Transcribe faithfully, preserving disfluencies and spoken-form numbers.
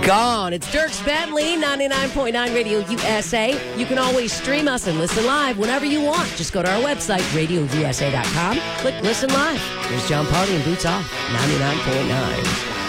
Gone. It's Dierks Bentley, ninety-nine point nine Radio U S A. You can always stream us and listen live whenever you want. Just go to our website, radio u s a dot com. Click Listen Live. Here's John Party and Boots Off, ninety-nine point nine.